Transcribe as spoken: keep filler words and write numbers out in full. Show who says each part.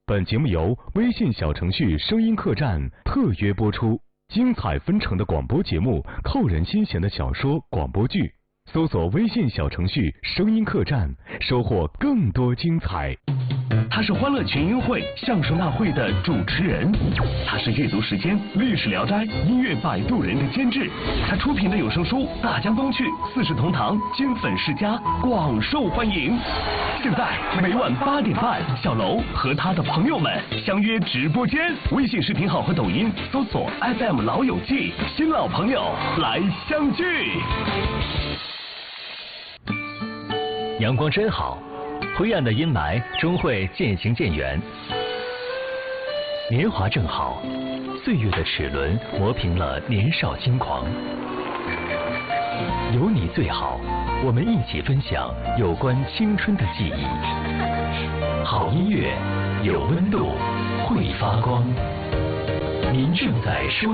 Speaker 1: 本节目由微信小程序声音客栈特约播出，精彩纷呈的广播节目，扣人心弦的小说广播剧，搜索微信小程序声音客栈，收获更多精彩。
Speaker 2: 他是欢乐群英会相声大会的主持人，他是阅读时间历史聊斋音乐摆渡人的监制，他出品的有声书《大江东去》四世同堂金粉世家广受欢迎。现在每晚八点半，小楼和他的朋友们相约直播间，微信视频号和抖音搜索 F M 老友记，新老朋友来相聚。
Speaker 3: 阳光真好，灰暗的阴霾终会渐行渐远。年华正好，岁月的齿轮磨平了年少轻狂。有你最好，我们一起分享有关青春的记忆。好音乐，有温度，会发光。您正在收